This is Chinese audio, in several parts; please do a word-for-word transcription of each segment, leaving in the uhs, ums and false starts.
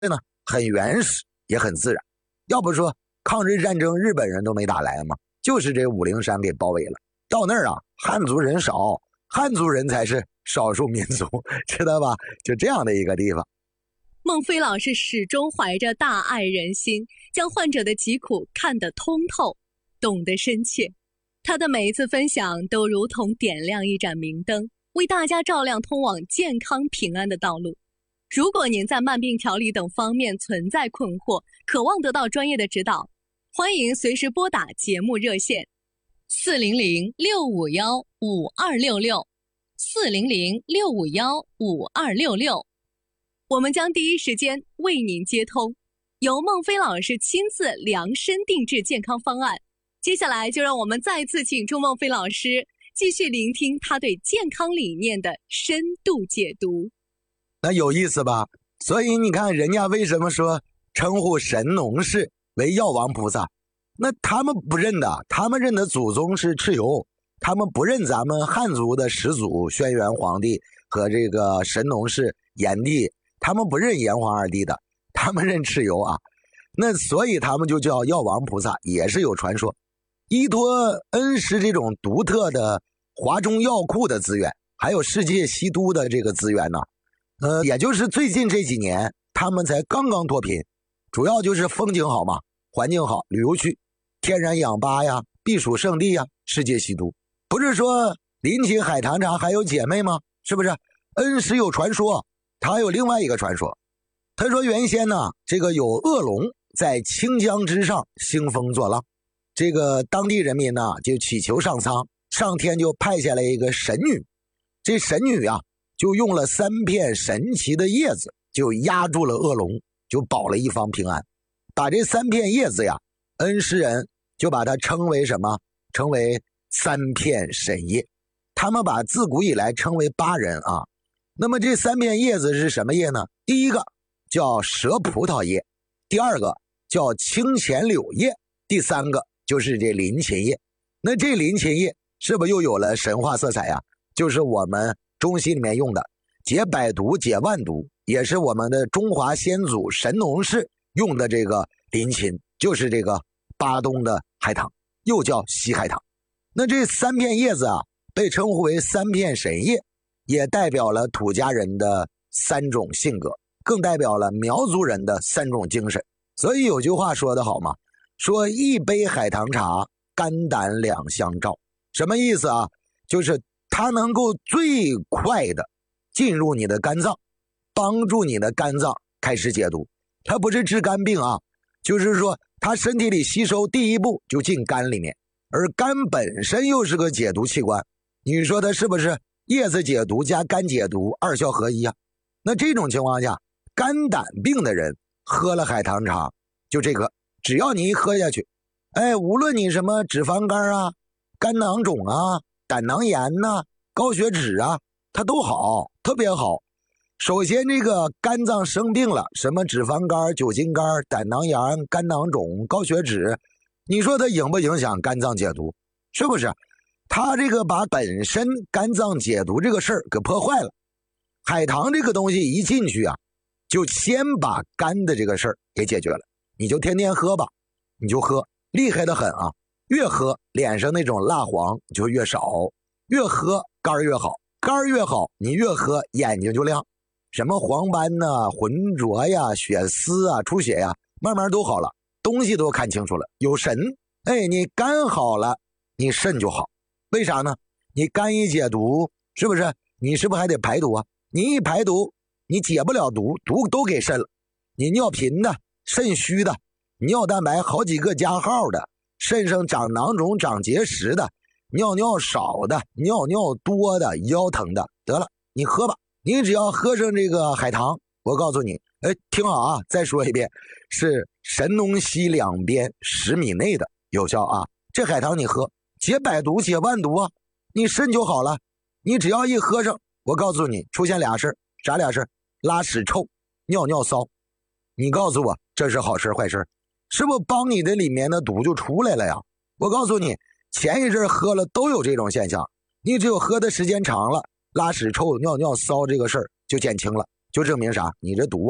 呢很原始也很自然。要不说抗日战争日本人都没打来嘛，就是这五陵山给包围了。到那儿啊，汉族人少，汉族人才是少数民族，知道吧？就这样的一个地方。 孟非老师始终怀着大爱人心，将患者的疾苦看得通透，懂得深切。他的每一次分享都如同点亮一盏明灯，为大家照亮通往健康平安的道路。如果您在慢病调理等方面存在困惑，渴望得到专业的指导，欢迎随时拨打节目热线四零零六五一五二六六 四零零六五一五二六六，我们将第一时间为您接通，由孟非老师亲自量身定制健康方案。接下来就让我们再次请出孟非老师，继续聆听他对健康理念的深度解读。 那有意思吧？所以你看人家为什么说称呼神农氏为药王菩萨，那他们不认的，他们认的祖宗是蚩尤，他们不认咱们汉族的始祖轩辕皇帝和这个神农氏炎帝，他们不认炎黄二帝的，他们认蚩尤啊。那所以他们就叫药王菩萨，也是有传说。依托恩师这种独特的华中药库的资源，还有世界西都的这个资源呢，呃，也就是最近这几年他们才刚刚脱贫，主要就是风景好嘛，环境好，旅游区，天然氧吧呀，避暑胜地呀，世界西都。不是说临秦海棠茶还有姐妹吗？是不是？恩师有传说，他还有另外一个传说。他说原先呢，这个有恶龙在清江之上兴风作浪，这个当地人民呢就祈求上苍，上天就派下来一个神女。这神女啊，就用了三片神奇的叶子，就压住了恶龙，就保了一方平安。把这三片叶子呀，恩师人就把它称为什么？称为三片神叶。他们把自古以来称为八人啊。那么这三片叶子是什么叶呢？第一个叫蛇葡萄叶，第二个叫清钱柳叶，第三个就是这临秦叶。那这临秦叶是不是又有了神话色彩呀？就是我们中西里面用的解百毒解万毒，也是我们的中华先祖神农氏用的这个临秦，就是这个巴东的海棠，又叫西海棠。那这三片叶子啊，被称呼为三片神叶，也代表了土家人的三种性格，更代表了苗族人的三种精神。所以有句话说得好嘛，说一杯海棠茶，肝胆两相照。什么意思啊？就是它能够最快的进入你的肝脏，帮助你的肝脏开始解毒。它不是治肝病啊，就是说它身体里吸收第一步就进肝里面，而肝本身又是个解毒器官。你说它是不是叶子解毒加肝解毒二效合一啊？那这种情况下，肝胆病的人喝了海棠茶，就这个只要你一喝下去，哎，无论你什么脂肪肝啊、肝囊肿啊、胆囊炎呐、啊、高血脂啊，它都好，特别好。首先这个肝脏生病了，什么脂肪肝、酒精肝、胆囊炎、肝囊肿、高血脂，你说它影不影响肝脏解毒？是不是？它这个把本身肝脏解毒这个事儿给破坏了。海棠这个东西一进去啊，就先把肝的这个事儿给解决了。你就天天喝吧，你就喝，厉害的很啊！越喝脸上那种蜡黄就越少，越喝肝越好，肝越好，你越喝眼睛就亮，什么黄斑呐、浑浊呀、血丝啊、出血呀，慢慢都好了，东西都看清楚了，有神。哎，你肝好了，你肾就好。为啥呢？你肝一解毒，是不是你是不是还得排毒啊？你一排毒，你解不了毒，毒都给肾了。你尿频的、肾虚的、尿蛋白好几个加号的、肾上长囊肿、长结石的、尿尿少的、尿尿多的、腰疼的，得了，你喝吧。你只要喝上这个海棠，我告诉你，哎，听好啊，再说一遍，是神农溪两边十米内的有效啊。这海棠你喝，解百毒解万毒啊，你肾就好了。你只要一喝上，我告诉你出现俩事，啥俩事？拉屎臭，尿尿骚。你告诉我这是好事坏事？是不是帮你的里面的毒就出来了呀？我告诉你，前一阵喝了都有这种现象，你只有喝的时间长了，拉屎臭尿尿骚这个事儿就减轻了，就证明啥？你这毒啊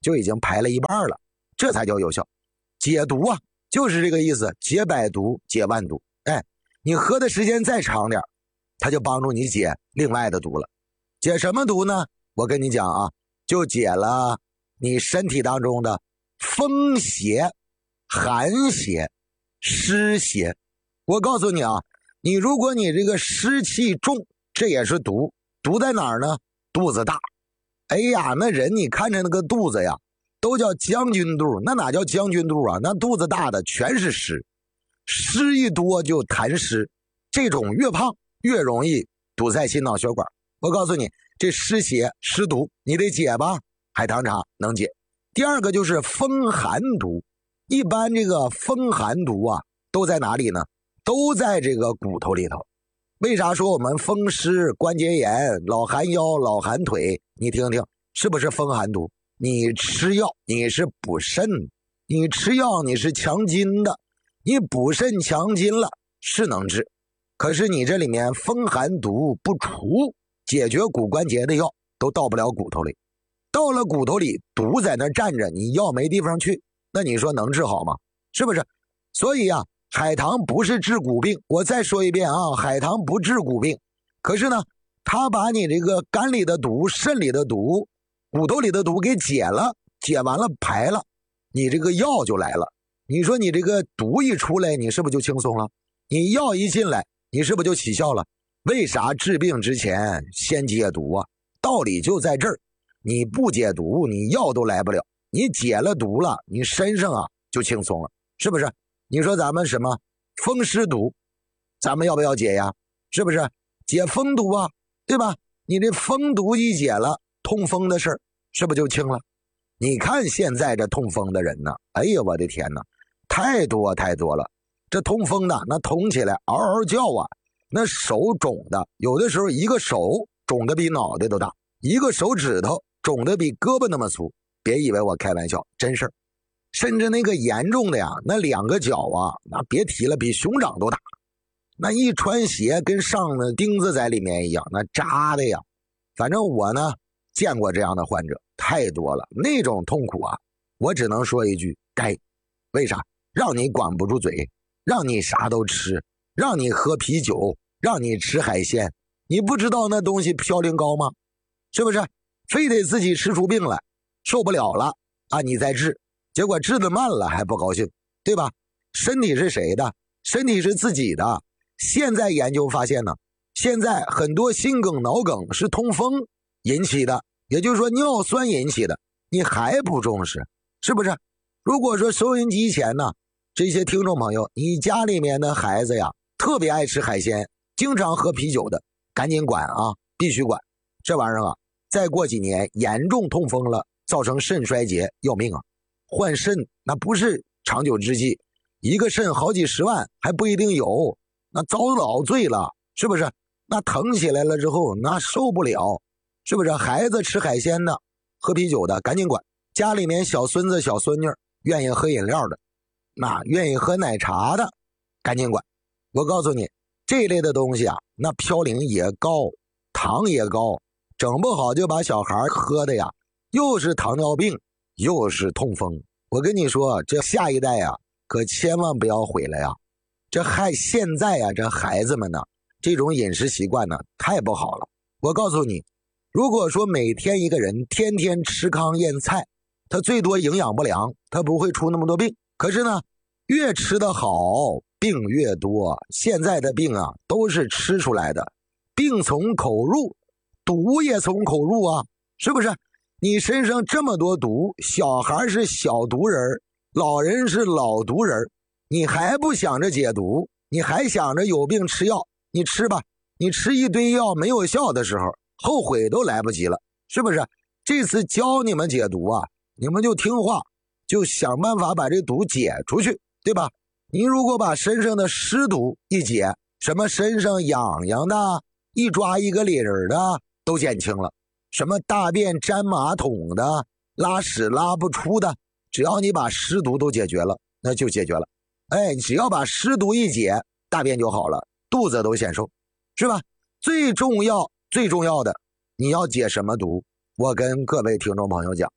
就已经排了一半了，这才叫有效。解毒啊，就是这个意思，解百毒，解万毒。哎，你喝的时间再长点，它就帮助你解另外的毒了。解什么毒呢？我跟你讲啊，就解了你身体当中的风邪、寒邪、湿邪。我告诉你啊，你如果你这个湿气重，这也是毒。毒在哪儿呢？肚子大。哎呀，那人你看着那个肚子呀，都叫将军肚，那哪叫将军肚啊？那肚子大的全是湿，湿一多就痰湿，这种越胖越容易堵塞心脑血管。我告诉你，这湿邪湿毒你得解吧，海棠茶能解。第二个就是风寒毒，一般这个风寒毒啊都在哪里呢？都在这个骨头里头。为啥说我们风湿、关节炎、老寒腰、老寒腿？你听听，是不是风寒毒？你吃药你是补肾，你吃药你是强筋的，你补肾强筋了是能治，可是你这里面风寒毒不除，解决骨关节的药都到不了骨头里，到了骨头里毒在那站着，你药没地方去，那你说能治好吗？是不是？所以啊，海棠不是治骨病，我再说一遍啊，海棠不治骨病，可是呢，它把你这个肝里的毒、肾里的毒、骨头里的毒给解了，解完了排了，你这个药就来了。你说你这个毒一出来，你是不是就轻松了？你药一进来，你是不是就起效了？为啥治病之前先解毒啊？道理就在这儿，你不解毒，你药都来不了，你解了毒了，你身上啊就轻松了，是不是？你说咱们什么风湿毒，咱们要不要解呀？是不是？解风毒啊，对吧？你这风毒一解了，痛风的事儿是不是就轻了？你看现在这痛风的人呢，哎呀我的天哪，太多太多了。这痛风的那痛起来嗷嗷叫啊，那手肿的，有的时候一个手肿的比脑袋都大，一个手指头肿的比胳膊那么粗，别以为我开玩笑，真事儿。甚至那个严重的呀，那两个脚啊，那别提了，比熊掌都大，那一穿鞋跟上了钉子在里面一样，那扎的呀。反正我呢见过这样的患者太多了，那种痛苦啊，我只能说一句该。为啥？让你管不住嘴，让你啥都吃，让你喝啤酒，让你吃海鲜，你不知道那东西嘌呤高吗？是不是？非得自己吃出病来，受不了了啊，你再治，结果治得慢了还不高兴，对吧？身体是谁的？身体是自己的。现在研究发现呢，现在很多心梗脑梗是痛风引起的，也就是说尿酸引起的，你还不重视，是不是？如果说收音机前呢，这些听众朋友，你家里面的孩子呀特别爱吃海鲜，经常喝啤酒的，赶紧管啊，必须管。这玩意儿啊，再过几年严重痛风了，造成肾衰竭要命啊。换肾那不是长久之计，一个肾好几十万还不一定有，那遭老罪了，是不是？那疼起来了之后那受不了，是不是？孩子吃海鲜的，喝啤酒的赶紧管，家里面小孙子小孙女愿意喝饮料的，那愿意喝奶茶的赶紧管。我告诉你，这类的东西啊，那嘌呤也高，糖也高，整不好就把小孩喝的呀又是糖尿病又是痛风。我跟你说，这下一代啊可千万不要回来呀！这害现在啊这孩子们呢，这种饮食习惯呢太不好了。我告诉你，如果说每天一个人天天吃糠咽菜，他最多营养不良，他不会出那么多病。可是呢，越吃得好病越多，现在的病啊都是吃出来的，病从口入，毒也从口入啊，是不是？你身上这么多毒，小孩是小毒人，老人是老毒人，你还不想着解毒，你还想着有病吃药，你吃吧，你吃一堆药没有效的时候，后悔都来不及了，是不是？这次教你们解毒啊，你们就听话，就想办法把这毒解出去，对吧？你如果把身上的湿毒一解，什么身上痒痒的，一抓一个理儿的都减轻了，什么大便粘马桶的，拉屎拉不出的，只要你把湿毒都解决了，那就解决了。哎，只要把湿毒一解，大便就好了，肚子都显瘦，是吧？最重要最重要的，你要解什么毒？我跟各位听众朋友讲，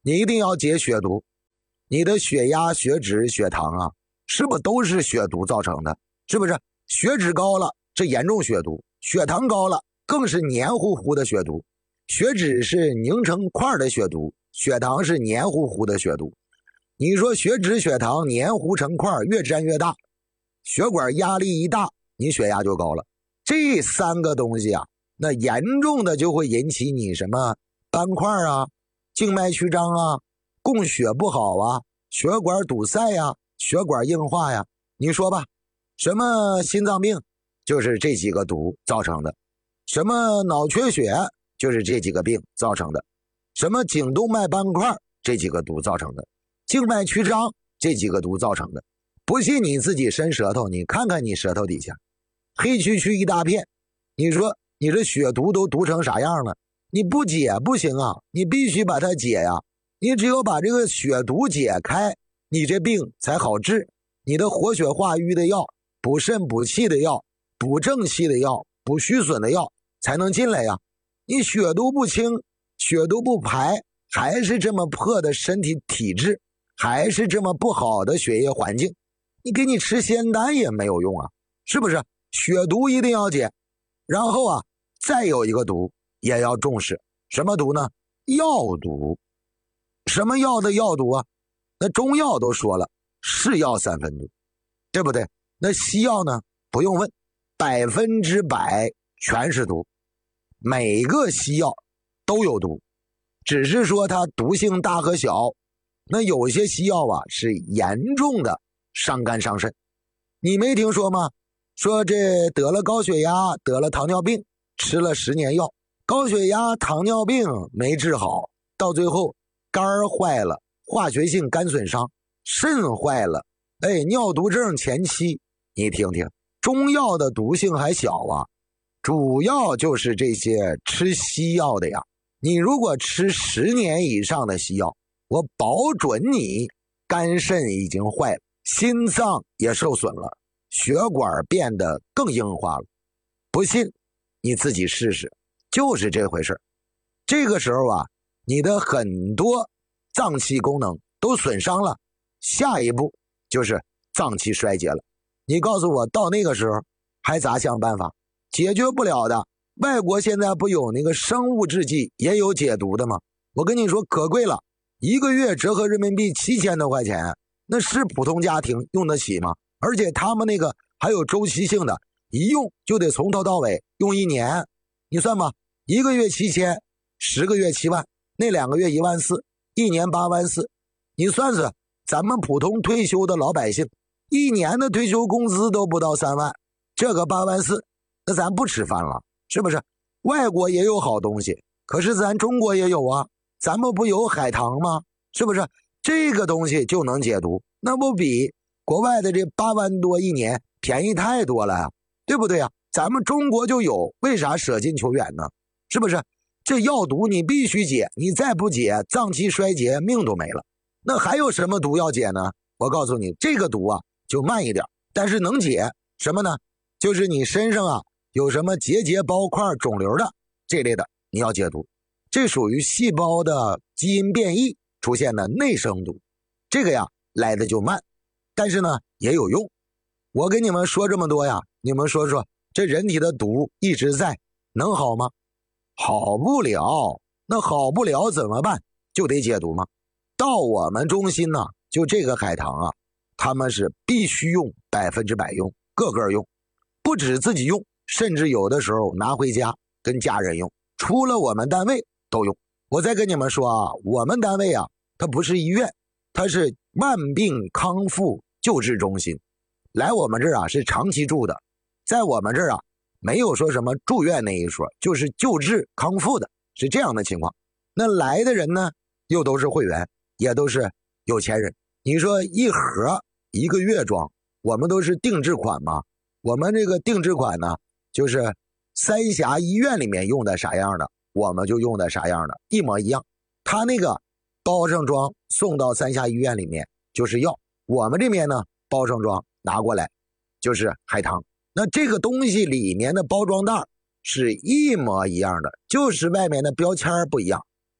你一定要解血毒。你的血压、血脂、血糖啊，是不是都是血毒造成的？是不是？血脂高了，这严重血毒；血糖高了，更是黏糊糊的血毒。血脂是凝成块的血毒，血糖是黏糊糊的血毒。你说血脂、血糖黏糊成块，越粘越大，血管压力一大，你血压就高了。这三个东西啊，那严重的就会引起你什么斑块啊、静脉曲张啊、供血不好啊、血管堵塞呀、血管硬化呀。你说吧，什么心脏病就是这几个毒造成的，什么脑缺血就是这几个病造成的，什么颈动脉斑块这几个毒造成的，静脉曲张这几个毒造成的。不信你自己伸舌头，你看看你舌头底下黑黢黢一大片，你说你这血毒都毒成啥样了？你不解不行啊，你必须把它解呀。你只有把这个血毒解开，你这病才好治。你的活血化瘀的药、补肾补气的药、补正气的药、补虚损的药才能进来呀。你血毒不清，血毒不排，还是这么破的身体体质，还是这么不好的血液环境，你给你吃仙丹也没有用啊，是不是？血毒一定要解。然后啊，再有一个毒也要重视，什么毒呢？药毒。什么药的药毒啊？那中药都说了，是药三分毒，对不对？那西药呢？不用问，百分之百全是毒，每个西药都有毒，只是说它毒性大和小。那有些西药啊是严重的伤肝伤肾，你没听说吗？说这得了高血压，得了糖尿病，吃了十年药，高血压、糖尿病没治好，到最后肝儿坏了，化学性肝损伤，肾坏了，哎，尿毒症前期。你听听，中药的毒性还小啊，主要就是这些吃西药的呀。你如果吃十年以上的西药，我保准你肝肾已经坏了，心脏也受损了，血管变得更硬化了。不信你自己试试，就是这回事。这个时候啊，你的很多脏器功能都损伤了，下一步就是脏器衰竭了。你告诉我，到那个时候还咋想办法？解决不了的。外国现在不有那个生物制剂也有解毒的吗？我跟你说可贵了，一个月折合人民币七千多块钱，那是普通家庭用得起吗？而且他们那个还有周期性的，一用就得从头到尾用一年。你算吧，一个月七千，十个月七万，那两个月一万四，一年八万四。你算算，咱们普通退休的老百姓，一年的退休工资都不到三万，这个八万四，那咱不吃饭了，是不是？外国也有好东西，可是咱中国也有啊，咱们不有海棠吗？是不是？这个东西就能解毒，那不比国外的这八万多一年便宜太多了呀，对不对啊？咱们中国就有，为啥舍近求远呢？是不是？这药毒你必须解，你再不解，脏器衰竭，命都没了。那还有什么毒要解呢？我告诉你，这个毒啊就慢一点，但是能解。什么呢？就是你身上啊有什么结节、包块、肿瘤的这类的，你要解毒。这属于细胞的基因变异出现的内生毒，这个呀来的就慢，但是呢也有用。我跟你们说这么多呀，你们说说，这人体的毒一直在，能好吗？好不了。那好不了怎么办？就得解毒吗？到我们中心呢，就这个海棠啊，他们是必须用，百分之百用，个个用，不止自己用，甚至有的时候拿回家跟家人用，除了我们单位都用。我再跟你们说啊，我们单位啊，它不是医院，它是万病康复救治中心。来我们这儿啊是长期住的，在我们这儿啊没有说什么住院那一说，就是救治康复的，是这样的情况。那来的人呢又都是会员，也都是有钱人。你说一盒一个月装，我们都是定制款嘛，我们这个定制款呢就是三峡医院里面用的啥样的，我们就用的啥样的，一模一样。他那个包上装送到三峡医院里面就是药，我们这边呢包上装拿过来就是海棠。那这个东西里面的包装袋是一模一样的，就是外面的标签不一样。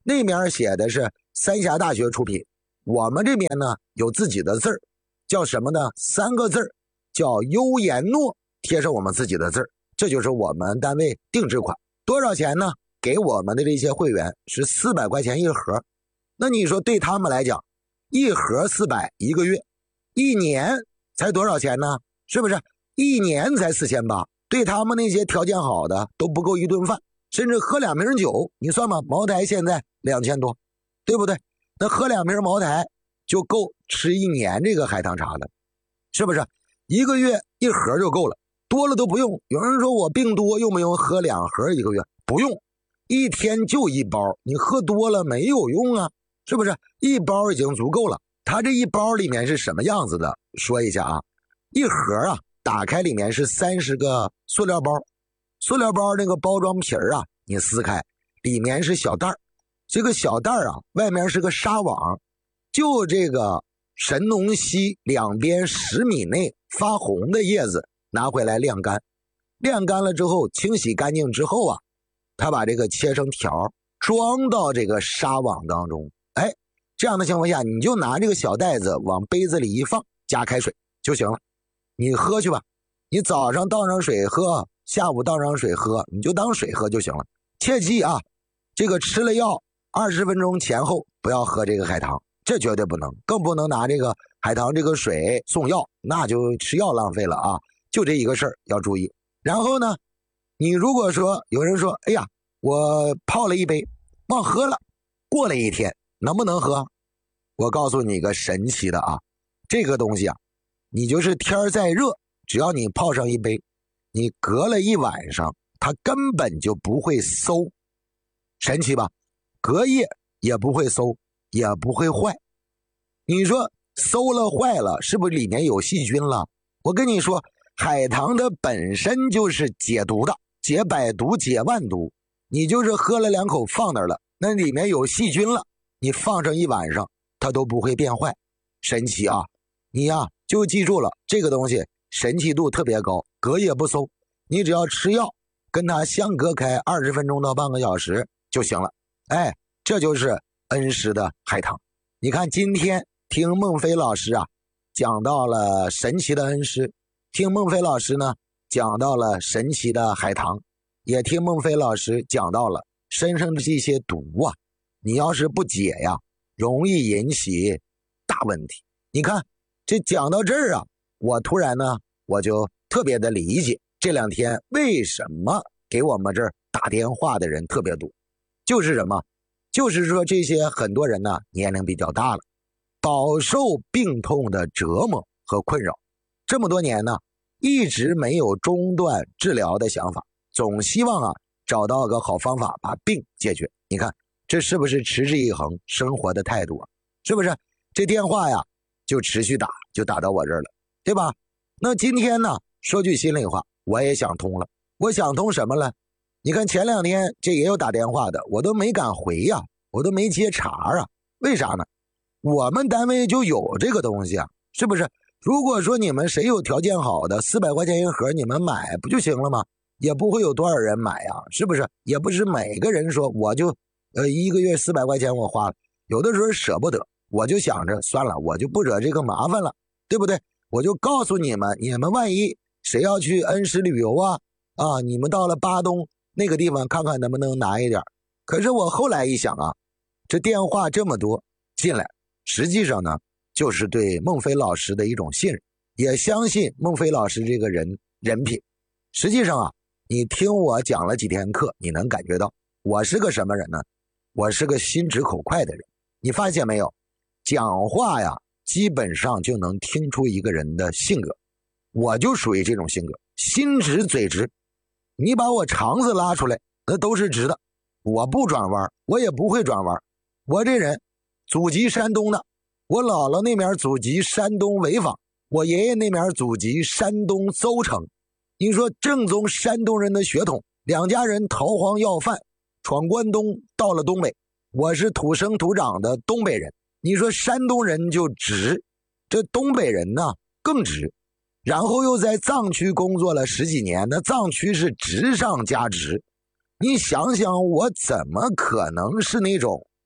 那面写的是三峡大学出品，我们这边呢有自己的字儿，叫什么呢？三个字儿，叫优言诺，贴上我们自己的字儿，这就是我们单位定制款。多少钱呢？给我们的这些会员是四百块钱一盒。那你说对他们来讲，一盒四百一个月，一年才多少钱呢？是不是？一年才四千八，对他们那些条件好的都不够一顿饭，甚至喝两瓶酒，你算吧，茅台现在两千多，对不对？那喝两瓶茅台就够吃一年这个海棠茶了，是不是？一个月一盒就够了，多了都不用。有人说我病多用不用喝两盒一个月？不用，一天就一包，你喝多了没有用啊，是不是？一包已经足够了。它这一包里面是什么样子的？说一下啊，一盒啊，打开里面是三十个塑料包，塑料包那个包装皮儿啊，你撕开，里面是小袋儿，这个小袋儿啊，外面是个纱网，就这个神农烯两边十米内发红的叶子拿回来晾干，晾干了之后清洗干净之后啊，他把这个切成条，装到这个纱网当中。哎，这样的情况下，你就拿这个小袋子往杯子里一放，加开水就行了。你喝去吧，你早上倒上水喝，下午倒上水喝，你就当水喝就行了。切记啊，这个吃了药二十分钟前后不要喝这个海棠，这绝对不能，更不能拿这个海棠这个水送药，那就吃药浪费了啊！就这一个事儿要注意。然后呢，你如果说有人说，哎呀，我泡了一杯，忘喝了，过了一天能不能喝？我告诉你个神奇的啊，这个东西啊，你就是天再热，只要你泡上一杯，你隔了一晚上，它根本就不会馊，神奇吧？隔夜也不会馊，也不会坏。你说馊了坏了，是不是里面有细菌了？我跟你说，海棠的本身就是解毒的，解百毒解万毒。你就是喝了两口放那儿了，那里面有细菌了，你放上一晚上它都不会变坏，神奇啊！你呀、啊、就记住了，这个东西神奇度特别高，隔夜不馊，你只要吃药跟它相隔开二十分钟到半个小时就行了。哎，这就是恩施的海棠。你看今天听孟非老师啊讲到了神奇的恩施，听孟非老师呢讲到了神奇的海棠，也听孟非老师讲到了身上的这些毒啊，你要是不解呀，容易引起大问题。你看这讲到这儿啊，我突然呢我就特别的理解这两天为什么给我们这儿打电话的人特别多，就是什么？就是说这些很多人呢年龄比较大了，饱受病痛的折磨和困扰，这么多年呢一直没有中断治疗的想法，总希望啊找到个好方法把病解决。你看这是不是持之以恒生活的态度啊？是不是？这电话呀就持续打，就打到我这儿了，对吧？那今天呢说句心里话，我也想通了。我想通什么了？你看前两天这也有打电话的，我都没敢回呀，我都没接茬啊。为啥呢？我们单位就有这个东西啊，是不是？如果说你们谁有条件好的，四百块钱一盒你们买不就行了吗？也不会有多少人买啊，是不是？也不是每个人说我就呃一个月四百块钱我花了，有的时候舍不得，我就想着算了，我就不惹这个麻烦了，对不对？我就告诉你们，你们万一谁要去恩施旅游啊啊，你们到了巴东那个地方看看能不能拿一点。可是我后来一想啊，这电话这么多进来，实际上呢就是对孟非老师的一种信任，也相信孟非老师这个人人品。实际上啊，你听我讲了几天课，你能感觉到我是个什么人呢？我是个心直口快的人。你发现没有，讲话呀基本上就能听出一个人的性格，我就属于这种性格，心直嘴直。你把我肠子拉出来那都是直的，我不转弯，我也不会转弯。我这人祖籍山东的，我姥姥那边祖籍山东潍坊，我爷爷那边祖籍山东邹城。你说正宗山东人的血统，两家人逃荒要饭，闯关东到了东北，我是土生土长的东北人。你说山东人就直，这东北人呢更直，然后又在藏区工作了十几年，那藏区是直上加直。你想想我怎么可能是那种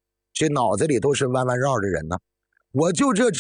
这脑子里都是弯弯绕的人呢？我就这